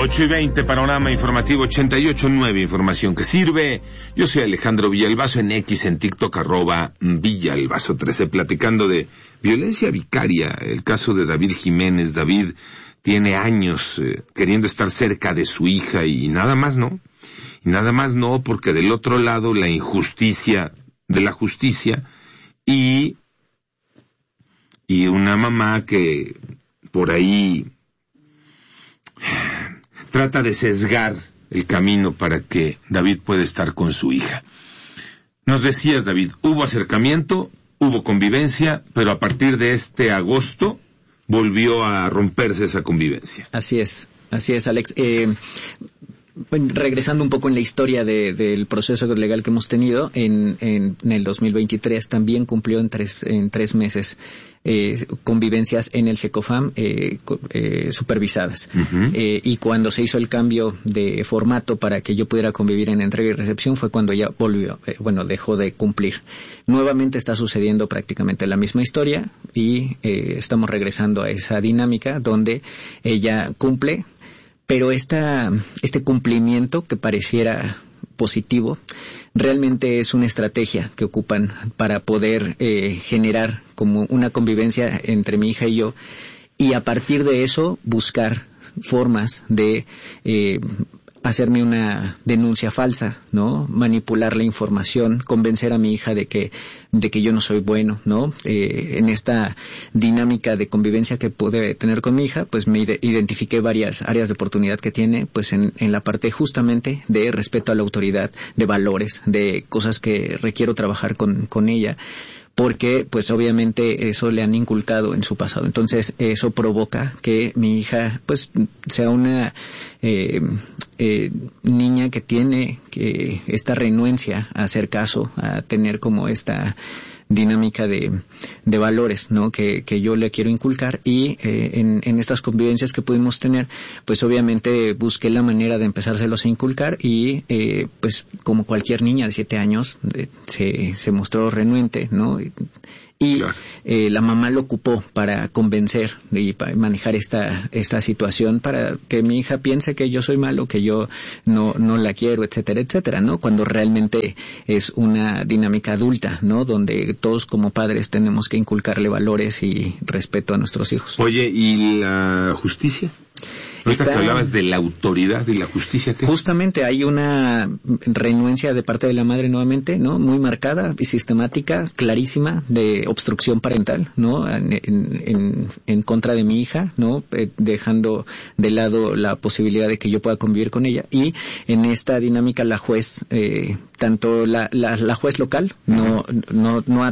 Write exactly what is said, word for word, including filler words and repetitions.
ocho y veinte, Panorama Informativo ochenta y ocho punto nueve, información que sirve. Yo soy Alejandro Villalbazo, en X, en TikTok, arroba Villalbazo trece, platicando de violencia vicaria, el caso de David Jiménez. David tiene años eh, queriendo estar cerca de su hija y nada más no. Y nada más no, porque del otro lado la injusticia de la justicia y, y una mamá que por ahí trata de sesgar el camino para que David pueda estar con su hija. Nos decías, David, hubo acercamiento, hubo convivencia, pero a partir de este agosto volvió a romperse esa convivencia. Así es, así es, Alex. Eh, regresando un poco en la historia de, del proceso legal que hemos tenido, en, en, en el dos mil veintitrés también cumplió en tres, en tres meses eh, convivencias en el SECOFAM eh, eh, supervisadas. Uh-huh. Eh, y cuando se hizo el cambio de formato para que yo pudiera convivir en entrega y recepción fue cuando ella volvió, eh, bueno, dejó de cumplir. Nuevamente está sucediendo prácticamente la misma historia y eh, estamos regresando a esa dinámica donde ella cumple, pero esta, este cumplimiento que pareciera positivo realmente es una estrategia que ocupan para poder eh, generar como una convivencia entre mi hija y yo, y a partir de eso buscar formas de eh, hacerme una denuncia falsa, ¿no? Manipular la información, convencer a mi hija de que de que yo no soy bueno, ¿no? Eh, en esta dinámica de convivencia que pude tener con mi hija, pues me identifiqué varias áreas de oportunidad que tiene, pues en, en la parte justamente de respeto a la autoridad, de valores, de cosas que requiero trabajar con, con ella, porque pues obviamente eso le han inculcado en su pasado. Entonces eso provoca que mi hija pues sea una eh, eh, niña que tiene que esta renuencia a hacer caso, a tener como esta dinámica de, de valores, ¿no? Que, que yo le quiero inculcar, y eh, en, en estas convivencias que pudimos tener, pues obviamente busqué la manera de empezárselos a inculcar y eh, pues como cualquier niña de siete años eh, se, se mostró renuente, ¿no? Y, y claro. eh, la mamá lo ocupó para convencer y para manejar esta esta situación para que mi hija piense que yo soy malo, que yo no no la quiero, etcétera, etcétera, ¿no? Cuando realmente es una dinámica adulta, ¿no? Donde todos como padres tenemos que inculcarle valores y respeto a nuestros hijos. Oye, ¿y la justicia? Ahorita que hablabas de la autoridad y la justicia, ¿qué? Justamente hay una renuencia de parte de la madre nuevamente, ¿no? Muy marcada y sistemática, clarísima, de obstrucción parental, ¿no? En, en, en contra de mi hija, ¿no? Eh, dejando de lado la posibilidad de que yo pueda convivir con ella. Y en esta dinámica la juez, eh, tanto la, la, la juez local, no, no, no ha